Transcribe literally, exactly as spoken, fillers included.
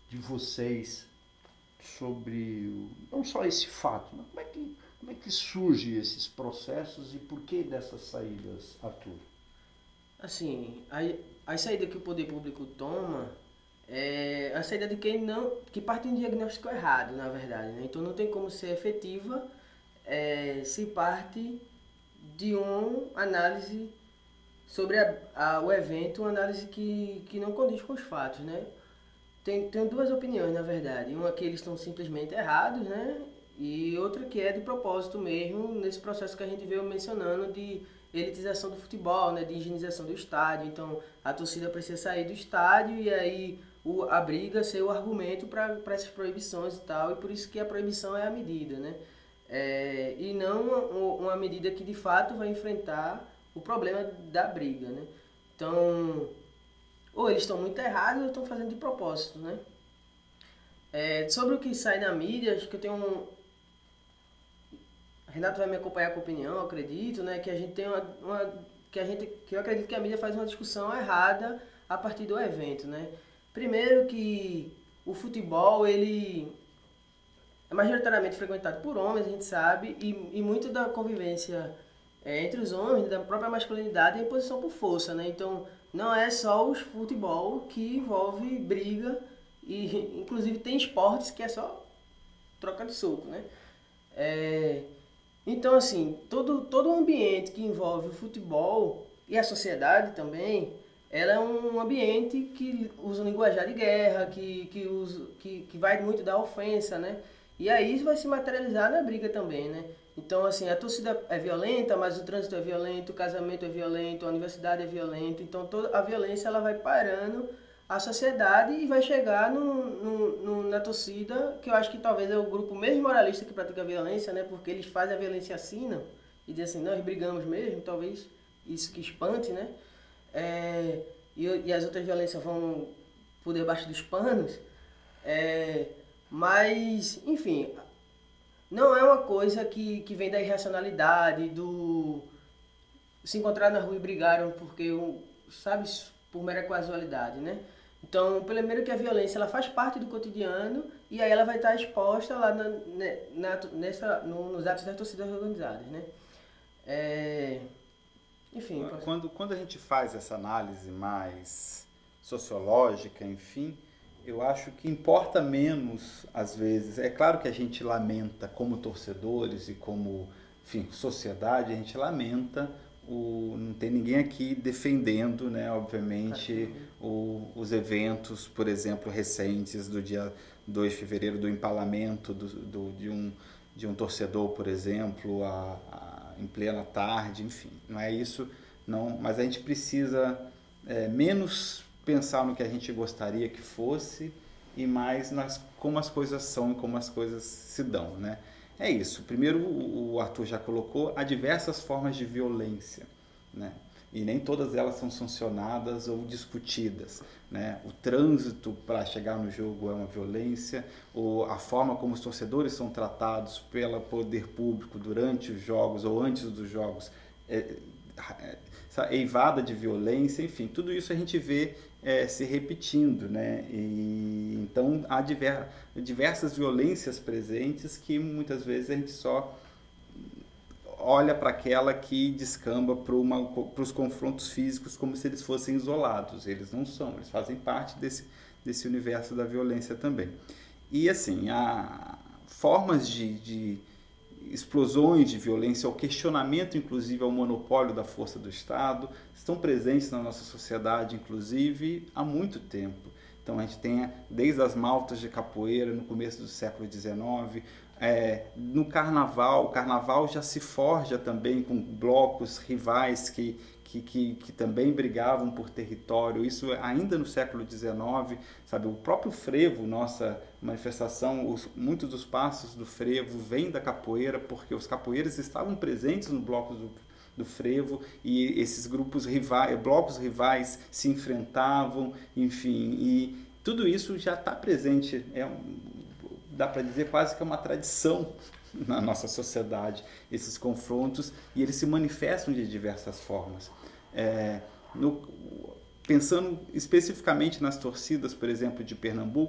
de vocês sobre o, não só esse fato, mas como é que, como é que surgem esses processos e por que dessas saídas, Arthur? Assim, a, a saída que o poder público toma é a saída de quem não, que parte de um diagnóstico errado, na verdade, né? Então não tem como ser efetiva é, se parte de uma análise sobre a, a, o evento, uma análise que, que não condiz com os fatos, né? Tem, tenho duas opiniões, na verdade. Uma que eles estão simplesmente errados, né? E outra que é de propósito mesmo, nesse processo que a gente veio mencionando de elitização do futebol, né? De higienização do estádio. Então, a torcida precisa sair do estádio e aí o, a briga ser o argumento para essas proibições e tal. E por isso que a proibição é a medida, né? É, e não uma, uma medida que de fato vai enfrentar o problema da briga, né? Então, ou eles estão muito errados ou estão fazendo de propósito, né? É, sobre o que sai na mídia, acho que eu tenho um... Renato vai me acompanhar com a opinião, eu acredito, né? Que a gente tem uma, uma... que a gente... que eu acredito que a mídia faz uma discussão errada a partir do evento, né? Primeiro que o futebol, ele é majoritariamente frequentado por homens, a gente sabe, e, e muito da convivência é, entre os homens, da própria masculinidade, é imposição por força, né? Então, não é só o futebol que envolve briga, e inclusive tem esportes que é só troca de soco, né? É, então, assim, todo, todo o ambiente que envolve o futebol e a sociedade também, ela é um ambiente que usa um linguajar de guerra, que, que, usa, que, que vai muito da ofensa, né? E aí isso vai se materializar na briga também, né? Então, assim, a torcida é violenta, mas o trânsito é violento, o casamento é violento, a universidade é violenta. Então, toda a violência ela vai parando a sociedade e vai chegar no, no, no, na torcida, que eu acho que talvez é o grupo mesmo moralista que pratica a violência, né? Porque eles fazem a violência assinam e dizem assim, nós brigamos mesmo, talvez isso que espante, né? É, e, e as outras violências vão por debaixo dos panos. É, mas, enfim, não é uma coisa que, que vem da irracionalidade, do se encontrar na rua e brigaram porque, sabe, por mera casualidade, né? Então, primeiro que a violência ela faz parte do cotidiano e aí ela vai estar exposta lá na, na, nessa, no, nos atos das torcidas organizadas, né? É, enfim, posso... quando, quando a gente faz essa análise mais sociológica, enfim, eu acho que importa menos, às vezes. É claro que a gente lamenta, como torcedores e como, enfim, sociedade, a gente lamenta. O, não tem ninguém aqui defendendo, né, obviamente, o, os eventos, por exemplo, recentes do dia dois de fevereiro, do empalamento do, do, de, um, de um torcedor, por exemplo, a, a, em plena tarde, enfim. Não é isso, não, mas a gente precisa é, menos pensar no que a gente gostaria que fosse e mais nas, como as coisas são e como as coisas se dão, né? É isso. Primeiro, o Arthur já colocou, há diversas formas de violência, né? E nem todas elas são sancionadas ou discutidas, né? O trânsito para chegar no jogo é uma violência, ou a forma como os torcedores são tratados pelo poder público durante os jogos ou antes dos jogos é, é eivada de violência, enfim, tudo isso a gente vê é, se repetindo, né? E, então há diver, diversas violências presentes que muitas vezes a gente só olha para aquela que descamba para os confrontos físicos como se eles fossem isolados. Eles não são, eles fazem parte desse, desse universo da violência também. E assim, há formas de, de explosões de violência, o questionamento inclusive ao monopólio da força do Estado, estão presentes na nossa sociedade inclusive há muito tempo. Então a gente tem desde as maltas de capoeira no começo do século dezenove, é, no carnaval, o carnaval já se forja também com blocos rivais que, que, que, que também brigavam por território, isso ainda no século dezenove, sabe? O próprio frevo, nossa manifestação, os, muitos dos passos do frevo vêm da capoeira, porque os capoeiras estavam presentes no bloco do, do frevo e esses grupos rivais, blocos rivais se enfrentavam, enfim, e tudo isso já está presente, é um, dá para dizer quase que é uma tradição na nossa sociedade, esses confrontos, e eles se manifestam de diversas formas. É, no, pensando especificamente nas torcidas, por exemplo, de Pernambuco,